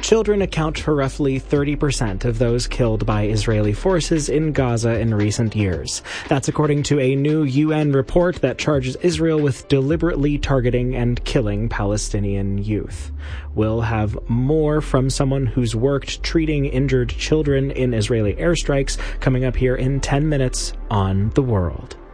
Children account for roughly 30% of those killed by Israeli forces in Gaza in recent years. That's according to a new UN report that charges Israel with deliberately targeting and killing Palestinian youth. We'll have more from someone who's worked treating injured children in Israeli airstrikes coming up here in 10 minutes on The World.